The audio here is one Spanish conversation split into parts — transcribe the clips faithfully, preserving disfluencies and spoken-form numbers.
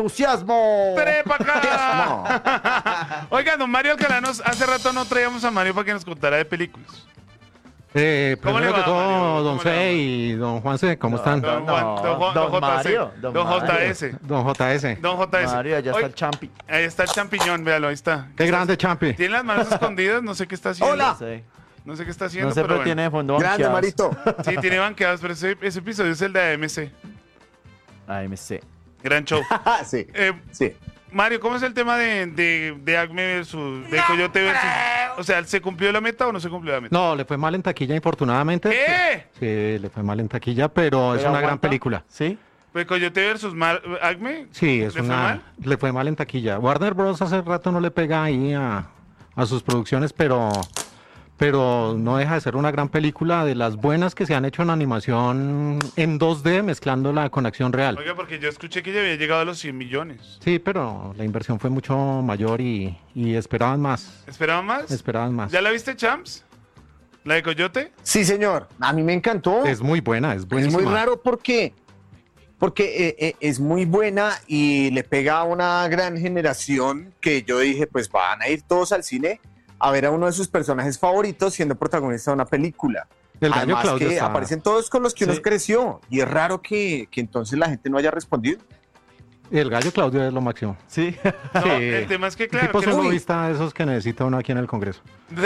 entusiasmo. ¡Trepa acá! Oiga, don Mario Alcalá, nos- hace rato no traíamos a Mario para que nos contara de películas. Eh, ¿Cómo primero le que va, todo, Mario? don ¿Cómo le va? C y don Juanse, ¿cómo están? Don No, Juan, don, Juan, don don J C, Mario, don don Mario. J S, Don J S. don J S. Mario, allá está Oye, el champi. ahí está el champiñón, véalo, ahí está. Qué grande, Champi. Tiene las manos escondidas, no sé qué está haciendo. No sé, No sé qué está haciendo, no sé, pero pero bueno. tiene de fondo Grande, banqueados. Marito. Sí, tiene banqueadas, pero ese, ese episodio es el de A M C. A M C. Gran show. Ah, sí, Eh, sí. Mario, ¿cómo es el tema de, de, de Acme versus... de Coyote versus... O sea, ¿se cumplió la meta o no se cumplió la meta? No, le fue mal en taquilla, infortunadamente. ¿Qué? Sí, le fue mal en taquilla, pero es ¿Pero una gran aguanta? película. ¿Sí? Pues Coyote versus Mar- Acme. Sí, es ¿Le fue una. mal? Le fue mal en taquilla. Warner Bros. Hace rato no le pega ahí a, a sus producciones, pero, pero no deja de ser una gran película de las buenas que se han hecho en animación en dos D, mezclándola con acción real. Oiga, porque yo escuché que ya había llegado a los cien millones. Sí, pero la inversión fue mucho mayor y, y esperaban más. ¿Esperaban más? Esperaban más. ¿Ya la viste, Champs? ¿La de Coyote? Sí, señor. A mí me encantó. Es muy buena, es Es buenísima. muy raro porque, porque eh, eh, es muy buena y le pega a una gran generación que yo dije, pues van a ir todos al cine a ver a uno de sus personajes favoritos siendo protagonista de una película. El gallo Además Claudio que está- aparecen todos con los que uno Sí. creció y es raro que, que entonces la gente no haya respondido. El gallo Claudio es lo máximo. Sí. No, Sí. el tema es que, claro... tipo que- sonovista de esos que necesita uno aquí en el Congreso.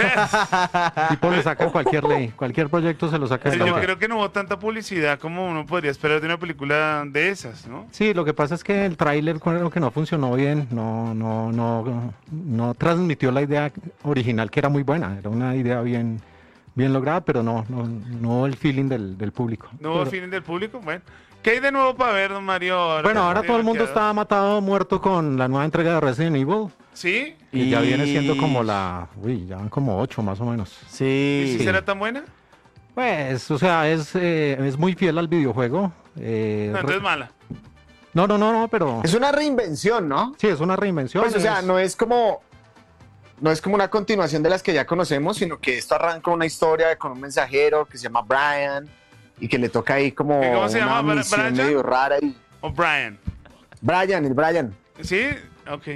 Tipo le saca cualquier ley, cualquier proyecto se lo saca. Sí, de yo la- creo que no hubo tanta publicidad como uno podría esperar de una película de esas, ¿no? Sí, lo que pasa es que el tráiler creo que no funcionó bien, no, no, no, no transmitió la idea original que era muy buena, era una idea bien, bien lograda, pero no, no, no el feeling del, del público. No hubo Pero- feeling del público, bueno. ¿Qué hay de nuevo para ver, don Mario? Ahora bueno, que ahora tiene todo el mundo banqueadas? está matado, muerto con la nueva entrega de Resident Evil, ¿Sí? y ya viene siendo Y- como la, uy, ya van como ocho más o menos. ¿Y Sí. si será tan buena? Pues, o sea, es, eh, es muy fiel al videojuego. eh, No, re- entonces mala. no, no, no, no, pero Es una reinvención, ¿no? sí, es una reinvención. Pues, o sea, es- no es como no es como una continuación de las que ya conocemos, sino que esto arranca una historia con un mensajero que se llama Brian y que le toca ahí como ¿Y cómo se una llama? Bra- misión Brian? medio rara y ¿O Brian? Brian, el Brian. ¿Sí? Ok.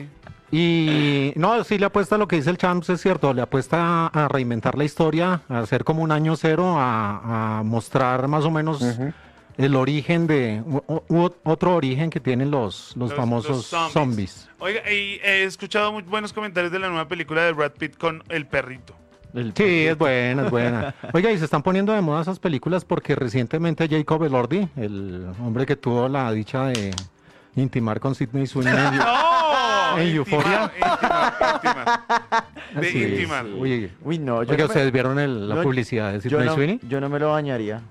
Y no, sí le apuesta a lo que dice el Champs, es cierto, le apuesta a, a reinventar la historia, a hacer como un año cero, a, a mostrar más o menos Ujú. el origen de, u- u- otro origen que tienen los, los, Los- famosos los zombies. Oiga, y he escuchado muy buenos comentarios de la nueva película de Brad Pitt con El Perrito. El- Sí, es buena, es buena. Oiga, y se están poniendo de moda esas películas porque recientemente Jacob Elordi, el hombre que tuvo la dicha de intimar con Sidney Sweeney en, ¡No! ¿En Intimar, Euphoria? intimar, intimar. De Sí, intimar. sí. Uy, Uy, no. Yo oiga, no me- ¿ustedes vieron el- la yo- publicidad de yo Sidney no, Sweeney? yo no me lo bañaría.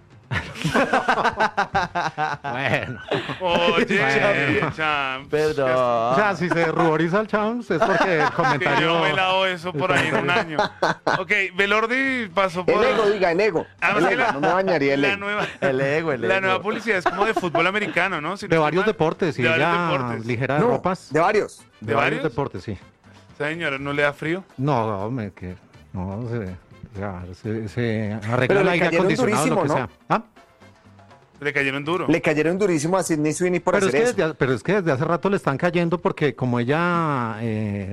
Bueno. Oye, Bueno. Champs. Perdón. O sea, si se ruboriza el Champs es porque el Que comentario... yo me lavo eso por ahí en un año. Ok, Velordi pasó por... El ego, diga, el ego. Además El que ego, la- no me bañaría el la ego. nueva, El ego, el la ego. nueva publicidad es como de fútbol americano, ¿no? Si no De estoy varios mal. deportes, y De varios ella deportes. ligera de No, ropas. de varios. ¿De varios varios? deportes, sí. Señora, ¿no le da frío? No, hombre, que... No, se, o sea, se, se Pero arregla el le aire cayeron acondicionado, lo que durísimo, sea. ¿Ah? Le cayeron duro. Le cayeron durísimo a Sidney Sweeney por Pero es, hacer que eso. desde, pero es que desde hace rato le están cayendo porque como ella eh,